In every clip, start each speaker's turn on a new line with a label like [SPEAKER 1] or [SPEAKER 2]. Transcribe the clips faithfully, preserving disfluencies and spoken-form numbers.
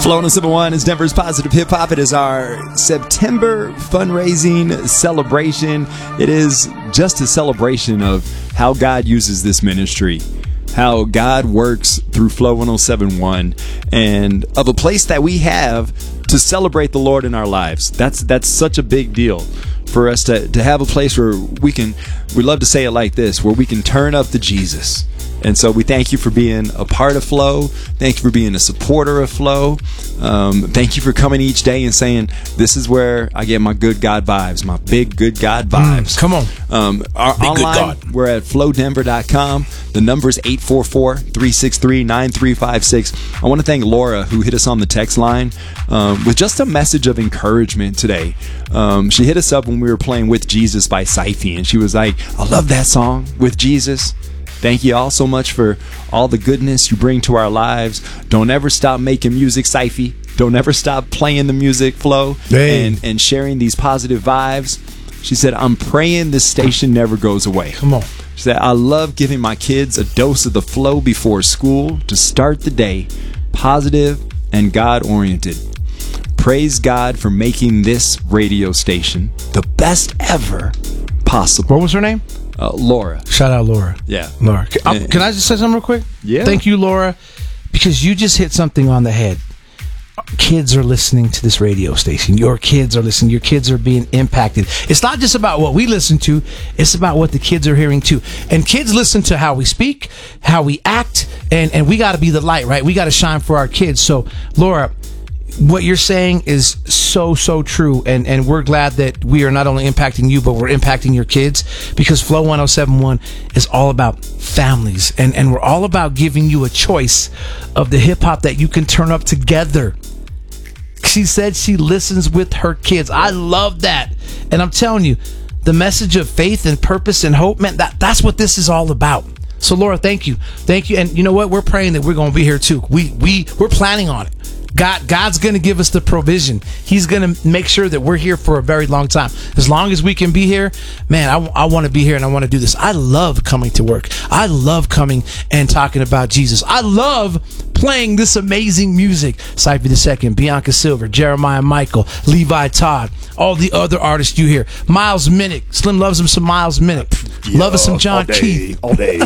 [SPEAKER 1] Flow one oh seven point one is Denver's Positive Hip Hop. It is our September fundraising celebration. It is just a celebration of how God uses this ministry, how God works through Flow one oh seven point one, and of a place that we have to celebrate the Lord in our lives. That's that's such a big deal for us to, to have a place where we can, we love to say it like this, where we can turn up the Jesus. And so we thank you for being a part of Flow. Thank you for being a supporter of Flow. Um, thank you for coming each day and saying, this is where I get my good God vibes, my big good God vibes.
[SPEAKER 2] Mm, come on.
[SPEAKER 1] Um, our
[SPEAKER 2] big
[SPEAKER 1] online,
[SPEAKER 2] good God.
[SPEAKER 1] We're at flow denver dot com. The number is eight four four, three six three, nine three five six. I want to thank Laura, who hit us on the text line um, with just a message of encouragement today. Um, she hit us up when we were playing With Jesus by Syfy, and she was like, I love that song, With Jesus. Thank you all so much for all the goodness you bring to our lives. Don't ever stop making music, Syfy. Don't ever stop playing the music, Flow,
[SPEAKER 2] hey.
[SPEAKER 1] and, and sharing these positive vibes. She said, I'm praying this station never goes away.
[SPEAKER 2] Come on.
[SPEAKER 1] She said, I love giving my kids a dose of the Flow before school to start the day positive and God-oriented. Praise God for making this radio station the best ever possible.
[SPEAKER 2] What was her name?
[SPEAKER 1] Uh, Laura.
[SPEAKER 2] Shout out Laura.
[SPEAKER 1] Yeah.
[SPEAKER 2] Laura. Can, uh, can I just say something real quick?
[SPEAKER 1] Yeah.
[SPEAKER 2] Thank you, Laura, because you just hit something on the head. Kids are listening to this radio station. Your kids are listening. Your kids are being impacted. It's not just about what we listen to. It's about what the kids are hearing too. And kids listen to how we speak, how we act, and, and we got to be the light, right? We got to shine for our kids. So, Laura, what you're saying is so, so true. And, and we're glad that we are not only impacting you, but we're impacting your kids, because Flow one oh seven point one is all about families. And, and we're all about giving you a choice of the hip hop that you can turn up together. She said she listens with her kids. I love that. And I'm telling you, the message of faith and purpose and hope, man, that, that's what this is all about. So, Laura, thank you. Thank you. And you know what? We're praying that we're going to be here too. We, we, we're planning on it. God, God's going to give us the provision. He's going to make sure that we're here for a very long time. As long as we can be here, man, I, I want to be here and I want to do this. I love coming to work. I love coming and talking about Jesus. I love playing this amazing music. Syfy the Second, Bianca Silver, Jeremiah Michael, Levi Todd, all the other artists you hear. Miles Minnick. Slim loves him some Miles Minnick.
[SPEAKER 1] Yeah,
[SPEAKER 2] Love us some John
[SPEAKER 1] all day,
[SPEAKER 2] Keith.
[SPEAKER 1] All day.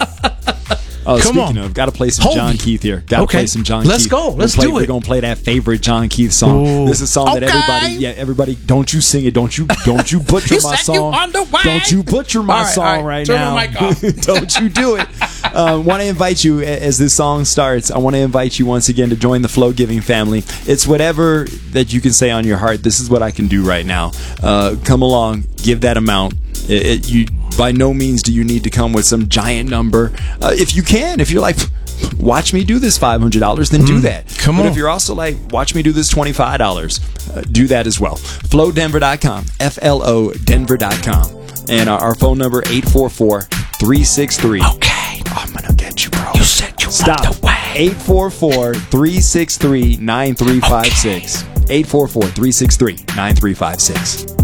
[SPEAKER 1] Oh,
[SPEAKER 2] Come
[SPEAKER 1] speaking
[SPEAKER 2] on.
[SPEAKER 1] of, got to play some
[SPEAKER 2] Hold
[SPEAKER 1] John
[SPEAKER 2] me.
[SPEAKER 1] Keith here. Got to
[SPEAKER 2] Okay.
[SPEAKER 1] play some John
[SPEAKER 2] Let's
[SPEAKER 1] Keith.
[SPEAKER 2] go. Let's
[SPEAKER 1] We'll play,
[SPEAKER 2] do it.
[SPEAKER 1] We're gonna play that favorite John Keith song.
[SPEAKER 2] Ooh.
[SPEAKER 1] This is a song that
[SPEAKER 2] Okay.
[SPEAKER 1] everybody, yeah, everybody. Don't you sing it? Don't you? Don't you butcher
[SPEAKER 2] You
[SPEAKER 1] my
[SPEAKER 2] said you
[SPEAKER 1] song?
[SPEAKER 2] underway.
[SPEAKER 1] Don't you butcher my
[SPEAKER 2] All right,
[SPEAKER 1] song
[SPEAKER 2] all right.
[SPEAKER 1] right
[SPEAKER 2] Turn
[SPEAKER 1] now?
[SPEAKER 2] the mic off.
[SPEAKER 1] Don't you do it? uh, want to invite you a- as this song starts. I want to invite you once again to join the Flow Giving family. It's whatever that you can say on your heart. This is what I can do right now. Uh, come along, give that amount. It, it, you by no means do you need to come with some giant number. Uh, if you can, if you're like, watch me do this five hundred dollars, then do that.
[SPEAKER 2] Come
[SPEAKER 1] but
[SPEAKER 2] on.
[SPEAKER 1] if you're also like, watch me do this twenty-five dollars, uh, do that as well. flow denver dot com, F L O denver dot com. And our, our phone number, eight four four, three six three.
[SPEAKER 2] Okay.
[SPEAKER 1] Oh, I'm going to get you, bro.
[SPEAKER 2] You said you
[SPEAKER 1] Stop.
[SPEAKER 2] walked away.
[SPEAKER 1] eight four four, three six three, nine three five six. eight four four, three six three, nine three five six.